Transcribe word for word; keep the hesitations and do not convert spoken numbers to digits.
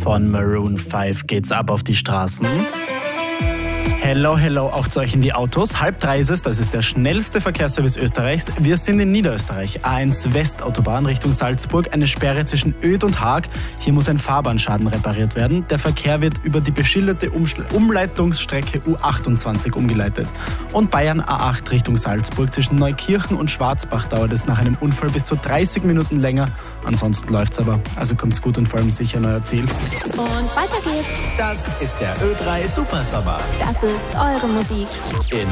von Maroon fünf geht's ab auf die Straßen. Hello, hello, auch zu euch in die Autos. Halb drei ist es, das ist der schnellste Verkehrsservice Österreichs. Wir sind in Niederösterreich, A eins Westautobahn Richtung Salzburg, eine Sperre zwischen Oedt und Haag. Hier muss ein Fahrbahnschaden repariert werden. Der Verkehr wird über die beschilderte Umschle- Umleitungsstrecke U achtundzwanzig umgeleitet. Und Bayern A acht Richtung Salzburg, zwischen Neukirchen und Schwarzbach dauert es nach einem Unfall bis zu dreißig Minuten länger. Ansonsten läuft's aber, also kommt's gut und vor allem sicher neu erzählt. Und weiter geht's. Das ist der Ö drei Supersommer. Das ist eure Musik. In